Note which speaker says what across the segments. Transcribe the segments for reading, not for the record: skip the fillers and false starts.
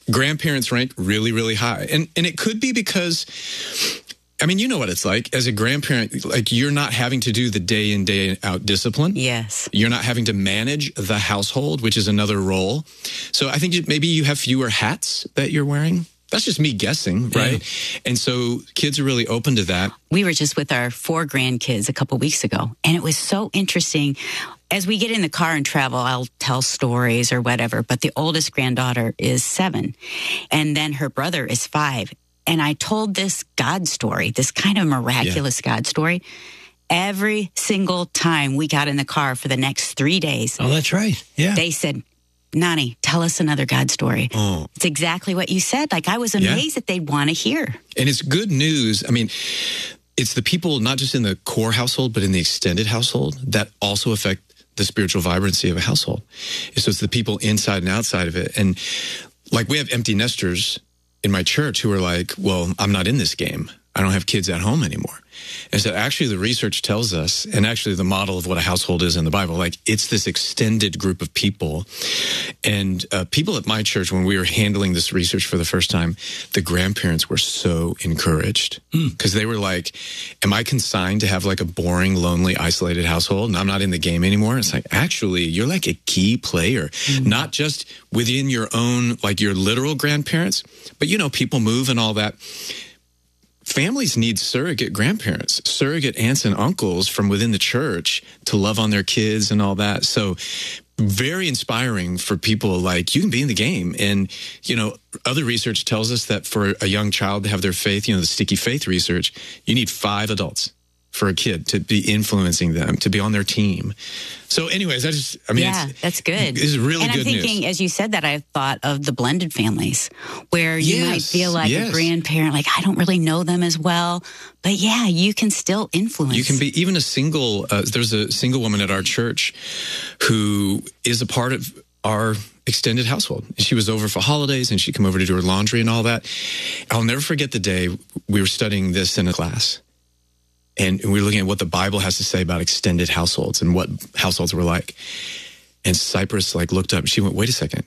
Speaker 1: grandparents rank really, really high. And it could be because, I mean, you know what it's like as a grandparent, like you're not having to do the day in, day out discipline.
Speaker 2: Yes.
Speaker 1: You're not having to manage the household, which is another role. So I think maybe you have fewer hats that you're wearing. That's just me guessing, right? Yeah. And so kids are really open to that.
Speaker 2: We were just with our 4 grandkids a couple weeks ago, and it was so interesting. As we get in the car and travel, I'll tell stories or whatever, but the oldest granddaughter is 7, and then her brother is 5. And I told this God story, this kind of miraculous God story, every single time we got in the car for the next 3 days.
Speaker 3: Oh, that's right. Yeah.
Speaker 2: They said, Nani, tell us another God story. Oh. It's exactly what you said. Like, I was amazed that they'd want to hear. And
Speaker 1: it's good news. I mean, it's the people, not just in the core household, but in the extended household that also affect the spiritual vibrancy of a household. So it's the people inside and outside of it. And like, we have empty nesters in my church who are like, well, I'm not in this game. I don't have kids at home anymore. And so actually the research tells us, and actually the model of what a household is in the Bible, like it's this extended group of people. And people at my church, when we were handling this research for the first time, the grandparents were so encouraged because they were like, am I consigned to have like a boring, lonely, isolated household and I'm not in the game anymore? It's like, actually, you're like a key player, not just within your own, like your literal grandparents, but you know, people move and all that. Families need surrogate grandparents, surrogate aunts and uncles from within the church to love on their kids and all that. So very inspiring for people like you can be in the game. And, you know, other research tells us that for a young child to have their faith, you know, the sticky faith research, you need 5 adults for a kid to be influencing them, to be on their team. So anyways,
Speaker 2: that's good.
Speaker 1: It's really good news.
Speaker 2: And I'm thinking, as you said that, I thought of the blended families where you might feel like a grandparent, like, I don't really know them as well. But yeah, you can still influence.
Speaker 1: You can be even a single, there's a single woman at our church who is a part of our extended household. She was over for holidays and she'd come over to do her laundry and all that. I'll never forget the day we were studying this in a class. And we were looking at what the Bible has to say about extended households and what households were like. And Cypress like looked up and she went, wait a second.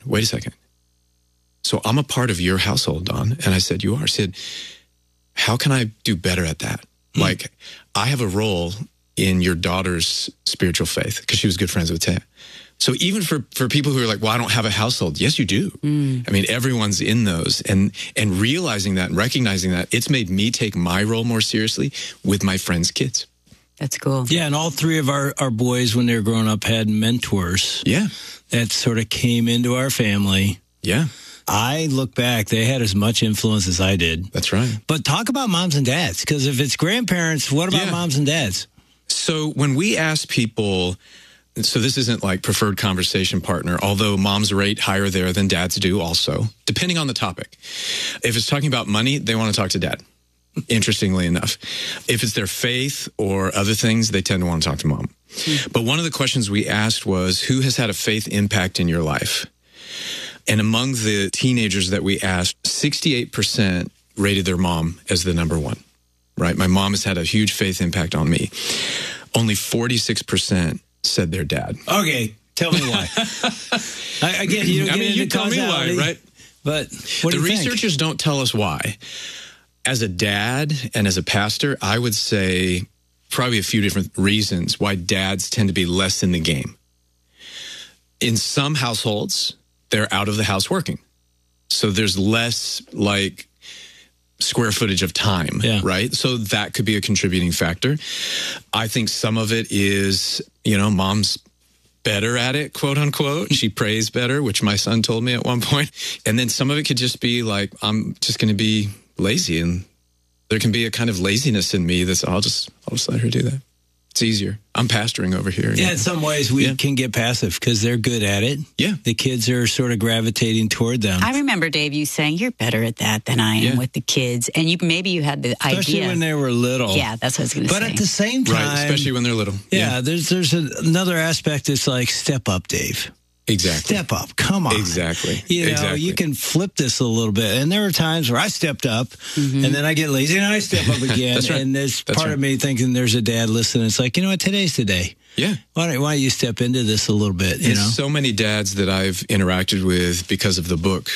Speaker 1: So I'm a part of your household, Don. And I said, you are. She said, how can I do better at that? Like, I have a role in your daughter's spiritual faith because she was good friends with Taya. So even for people who are like, well, I don't have a household. Yes, you do. I mean, everyone's in those. And realizing that and recognizing that, it's made me take my role more seriously with my friends' kids.
Speaker 2: That's cool.
Speaker 3: Yeah, and all 3 of our boys, when they were growing up, had mentors.
Speaker 1: Yeah.
Speaker 3: That sort of came into our family.
Speaker 1: Yeah.
Speaker 3: I look back, they had as much influence as I did.
Speaker 1: That's right.
Speaker 3: But talk about moms and dads, because if it's grandparents, what about moms and dads?
Speaker 1: So when we ask people... So this isn't like preferred conversation partner, although moms rate higher there than dads do also, depending on the topic. If it's talking about money, they want to talk to dad, interestingly enough. If it's their faith or other things, they tend to want to talk to mom. But one of the questions we asked was, who has had a faith impact in your life? And among the teenagers that we asked, 68% rated their mom as the number one, right? My mom has had a huge faith impact on me. Only 46% said their dad.
Speaker 3: Okay, tell me why. I get you.
Speaker 1: You tell me why, right?
Speaker 3: But what do you think?
Speaker 1: The researchers don't tell us why. As a dad and as a pastor, I would say probably a few different reasons why dads tend to be less in the game. In some households, they're out of the house working. So there's less like square footage of time, right? So that could be a contributing factor. I think some of it is, you know, mom's better at it, quote unquote. She prays better, which my son told me at one point. And then some of it could just be like, I'm just going to be lazy. And there can be a kind of laziness in me that's, I'll just let her do that. It's easier. I'm pastoring over here.
Speaker 3: Yeah, in some ways we can get passive because they're good at it.
Speaker 1: Yeah.
Speaker 3: The kids are sort of gravitating toward them.
Speaker 2: I remember, Dave, you saying you're better at that than I am with the kids. And maybe you had the idea.
Speaker 3: Especially when they were little.
Speaker 2: Yeah, that's what I was going to say.
Speaker 3: But at the same time.
Speaker 1: Right, especially when they're little.
Speaker 3: Yeah, there's another aspect that's like, step up, Dave.
Speaker 1: Exactly.
Speaker 3: Step up. Come on.
Speaker 1: Exactly.
Speaker 3: You know, you can flip this a little bit. And there were times where I stepped up and then I get lazy and I step up again.
Speaker 1: That's right.
Speaker 3: And there's part of me thinking there's a dad listening. It's like, you know what? Today's the day.
Speaker 1: Yeah.
Speaker 3: Why don't you step into this a little bit? You know?
Speaker 1: So many dads that I've interacted with because of the book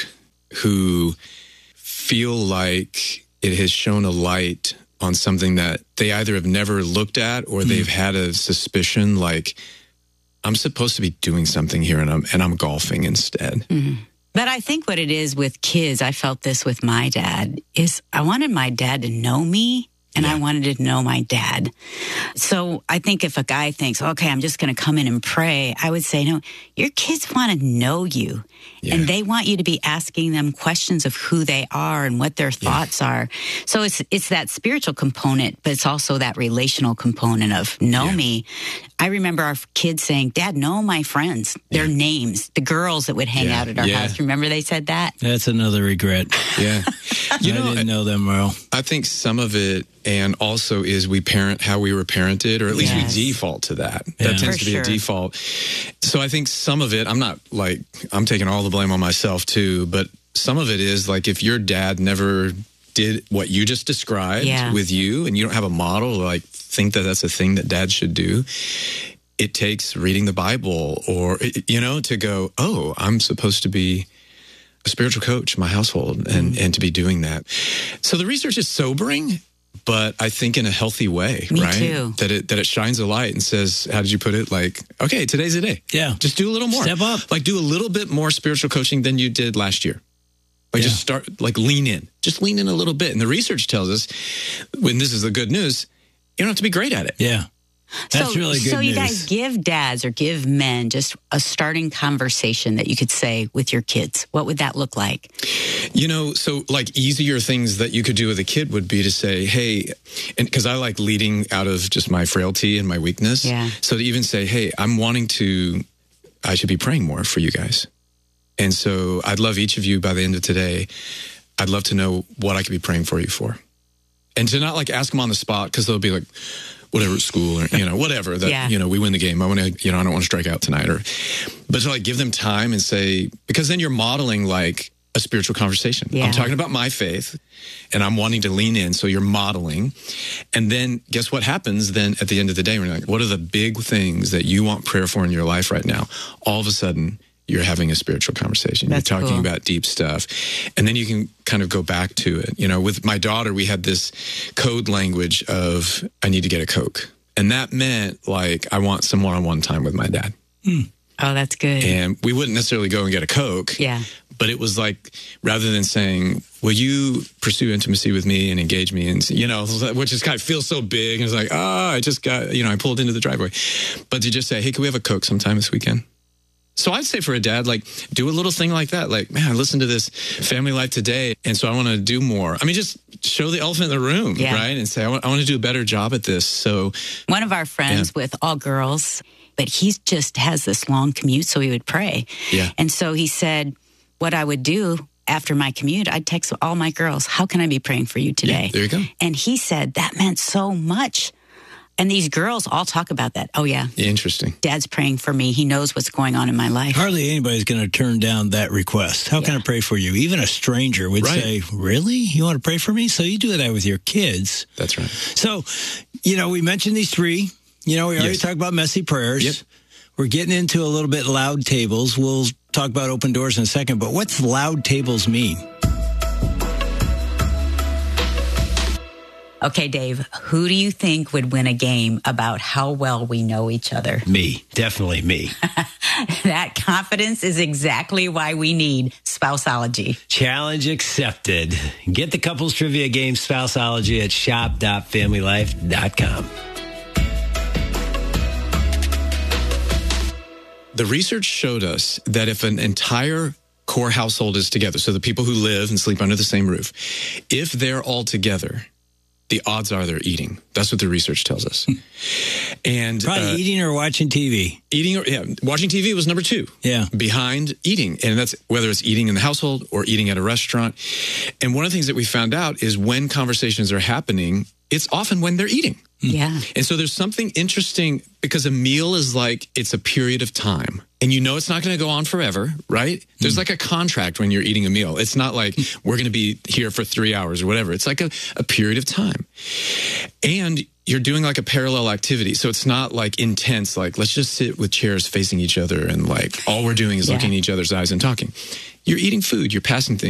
Speaker 1: who feel like it has shown a light on something that they either have never looked at or they've had a suspicion like, I'm supposed to be doing something here and I'm golfing instead.
Speaker 2: Mm-hmm. But I think what it is with kids, I felt this with my dad, is I wanted my dad to know me and I wanted to know my dad. So I think if a guy thinks, okay, I'm just going to come in and pray, I would say, no, your kids want to know you. Yeah. And they want you to be asking them questions of who they are and what their thoughts are. So it's that spiritual component, but it's also that relational component of know me. I remember our kids saying, Dad, know my friends, their names, the girls that would hang out at our house. Remember they said that?
Speaker 3: That's another regret.
Speaker 1: Yeah.
Speaker 3: I didn't know them well.
Speaker 1: I think some of it, and also is we parent how we were parented, or at least we default to that. That tends to be a default. So I think some of it, I'm taking all the blame on myself too, but some of it is like if your dad never did what you just described with you and you don't have a model, like think that that's a thing that dad should do, it takes reading the Bible or, to go, oh, I'm supposed to be a spiritual coach in my household and to be doing that. So the research is sobering, but I think in a healthy way, right?
Speaker 2: Too.
Speaker 1: That it shines a light and says, how did you put it? Like, okay, today's the day.
Speaker 3: Yeah.
Speaker 1: Just do a little more.
Speaker 3: Step up.
Speaker 1: Like do a little bit more spiritual coaching than you did last year. Like just start, like lean in. Just lean in a little bit. And the research tells us, when this is the good news, you don't have to be great at it.
Speaker 3: Yeah. That's really good news.
Speaker 2: So you guys give dads or give men just a starting conversation that you could say with your kids. What would that look like?
Speaker 1: So like easier things that you could do with a kid would be to say, hey, and because I like leading out of just my frailty and my weakness. Yeah. So to even say, hey, I should be praying more for you guys. And so I'd love each of you by the end of today, I'd love to know what I could be praying for you for. And to not like ask them on the spot, because they'll be like, whatever at school or, whatever that, we win the game. I want to, I don't want to strike out tonight but to like give them time and say, because then you're modeling like a spiritual conversation. Yeah. I'm talking about my faith and I'm wanting to lean in. So you're modeling. And then guess what happens then at the end of the day? We're like, what are the big things that you want prayer for in your life right now? All of a sudden, you're having a spiritual conversation. You're talking about deep stuff. And then you can kind of go back to it. With my daughter, we had this code language of, I need to get a Coke. And that meant like, I want some one-on-one time with my dad.
Speaker 2: Oh, that's good.
Speaker 1: And we wouldn't necessarily go and get a Coke.
Speaker 2: Yeah.
Speaker 1: But it was like, rather than saying, will you pursue intimacy with me and engage me? And, which is kind of feels so big. And it's like, I just got, I pulled into the driveway. But to just say, hey, can we have a Coke sometime this weekend? So I'd say for a dad, like, do a little thing like that. Like, man, I listened to this Family Life today, and so I want to do more. I mean, just show the elephant in the room, right? And say, I want to do a better job at this. So
Speaker 2: one of our friends with all girls, but he just has this long commute, so he would pray. Yeah. And so he said, what I would do after my commute, I'd text all my girls, how can I be praying for you today?
Speaker 1: Yeah, there you go.
Speaker 2: And he said, that meant so much. And these girls all talk about that. Oh, yeah.
Speaker 1: Interesting.
Speaker 2: Dad's praying for me. He knows what's going on in my life.
Speaker 3: Hardly anybody's going to turn down that request. How can I pray for you? Even a stranger would say, really? You want to pray for me? So you do that with your kids.
Speaker 1: That's right.
Speaker 3: So, we mentioned these three. We already talked about messy prayers. Yep. We're getting into a little bit loud tables. We'll talk about open doors in a second. But what's loud tables mean?
Speaker 2: Okay, Dave, who do you think would win a game about how well we know each other?
Speaker 3: Me. Definitely me.
Speaker 2: That confidence is exactly why we need Spouseology.
Speaker 3: Challenge accepted. Get the couples trivia game Spouseology at shop.familylife.com.
Speaker 1: The research showed us that if an entire core household is together, so the people who live and sleep under the same roof, if they're all together, the odds are they're eating. That's what the research tells us. And
Speaker 3: probably eating or watching TV.
Speaker 1: Watching TV was number 2. Yeah. Behind eating. And that's whether it's eating in the household or eating at a restaurant. And one of the things that we found out is when conversations are happening, it's often when they're eating.
Speaker 2: Yeah.
Speaker 1: And so there's something interesting because a meal is like, it's a period of time. And it's not going to go on forever, right? There's like a contract when you're eating a meal. It's not like we're going to be here for 3 hours or whatever. It's like a period of time. And you're doing like a parallel activity. So it's not like intense, like let's just sit with chairs facing each other and like all we're doing is looking in each other's eyes and talking. You're eating food, you're passing things.